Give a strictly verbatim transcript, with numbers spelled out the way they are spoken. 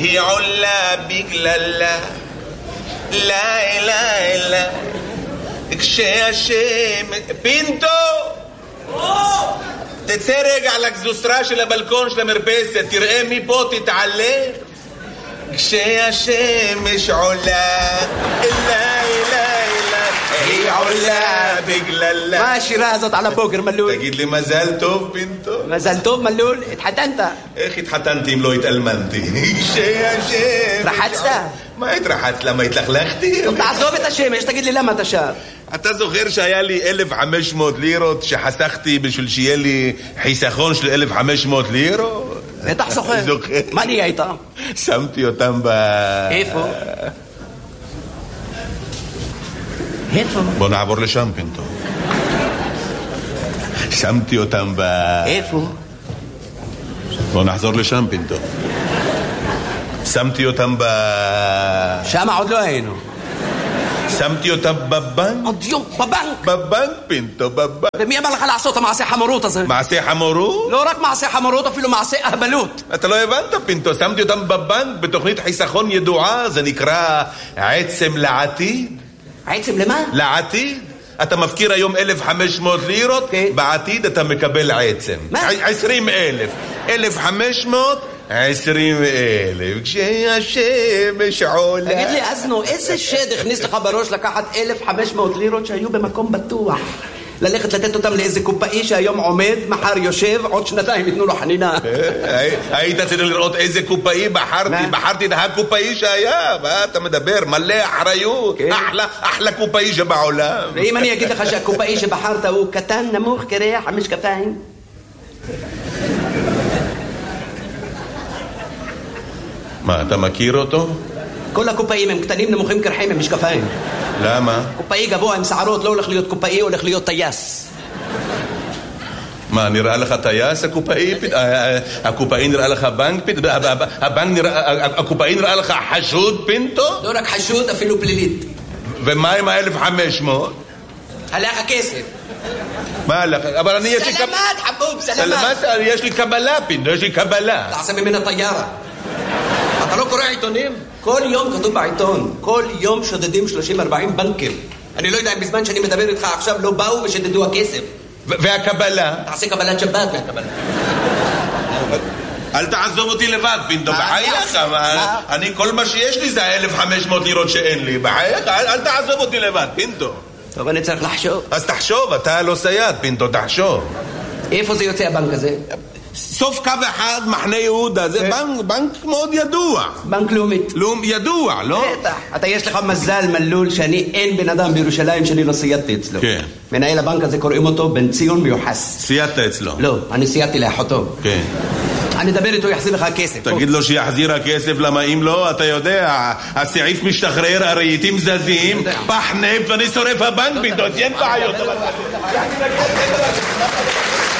היא עולה בגללה, לילה לילה כשהשם... פינטו! תצא רגע לגזוסרה של הבלקון של המרפסת, תראה מפה, תתעלה. כשהשמש עולה, לילה לילה היא עולה בגללה. מה השירה הזאת על הבוקר, מלול? תגיד לי מזל טוב, פינטו. מזל טוב, מלול, התחתנת. איך התחתנתי אם לא התאלמנתי? כשהשמש... רחצת? מה התרחצת? למה התלכלכתי? תעזוב את השמש, תגיד לי למה אתה שר. אתה זוכר שהיה לי אלף וחמש מאות לירות שחסכתי בשביל שיהיה לי חיסכון של אלף וחמש מאות לירות? בטח זוכר. מה נהיה איתם? שמתי אותם ב... איפה? איפה? בוא נעבור לשם, פינטו. שמתי אותם ב... איפה? בוא נחזור לשם, פינטו. שמתי אותם ב... שם עוד לא היינו. שמתי אותם בבנק? עוד יום, בבנק. בבנק, פינטו, בבנק. ומי אמר לך לעשות את המעשה חמורות הזה? מעשה חמורות? לא רק מעשה חמורות, אפילו מעשה אהבלות. אתה לא הבנת, פינטו, שמתי אותם בבנק בתוכנית חיסכון ידועה, זה נקרא עצם לעתיד. עצם למה? לעתיד. אתה מפקיר היום אלף וחמש מאות לירות, כן. בעתיד אתה מקבל עצם. מה? עשרים אלף. אלף וחמש מאות, עשרים אלף. כשהשמש עולה... תגיד לי, אזנו, איזה שד הכניס לך בראש לקחת אלף וחמש מאות לירות שהיו במקום בטוח? ללכת לתת אותם לאיזה קופאי שהיום עומד, מחר יושב, עוד שנתיים ייתנו לו חנינה. היית צריך לראות איזה קופאי בחרתי, בחרתי את הקופאי שהיה, מה אתה מדבר? מלא אחריות, אחלה קופאי שבעולם. ואם אני אגיד לך שהקופאי שבחרת הוא קטן, נמוך, קרח, המשקפיים? מה, אתה מכיר אותו? כל הקופאים הם קטנים, נמוכים, קרחים, הם משקפיים. למה? קופאי גבוה עם שערות לא הולך להיות קופאי, הולך להיות טייס. מה, נראה לך טייס הקופאי? הקופאי נראה לך בנק? הקופאי נראה לך חשוד, פינטו? לא רק חשוד, אפילו פלילית. ומה עם ה-אלף וחמש מאות? הלך הכסף. מה הלך? אבל אני יש לי... סלמת, חבוב, סלמת. יש לי קבלה, פינטו, יש לי קבלה. תעשה ממנה טיירה. אתה לא קורא עיתונים? כל יום כתוב בעיתון, כל יום שודדים שלושים ארבעים בנקים. אני לא יודע אם בזמן שאני מדבר איתך עכשיו לא באו ושדדו הכסף. והקבלה? תעשה קבלת שבת מהקבלה. אל תעזוב אותי לבד, פינטו, בחייך. אני, כל מה שיש לי זה ה-אלף וחמש מאות לירות שאין לי. בחייך, אל תעזוב אותי לבד, פינטו. טוב, אני צריך לחשוב. אז תחשוב, אתה לא סייד, פינטו, תחשוב. איפה זה יוצא הבנק הזה? סוף קו אחד, מחנה יהודה, זה בנק, בנק מאוד ידוע. בנק לאומית. לאום ידוע, לא? בטח. אתה יש לך מזל, מלול, שאני אין בן אדם בירושלים שאני לא סיידתי אצלו. כן. מנהל הבנק הזה קוראים אותו בן ציון מיוחס. סיידת אצלו? לא, אני סיידתי לאחותו. כן. אני אדבר איתו, יחזיר לך כסף. תגיד לו שיחזיר הכסף, למה אם לא, אתה יודע, הסעיף משתחרר, הרהיטים זזים, פח נפט ואני שורף הבנק, פתאום, אין בעיות.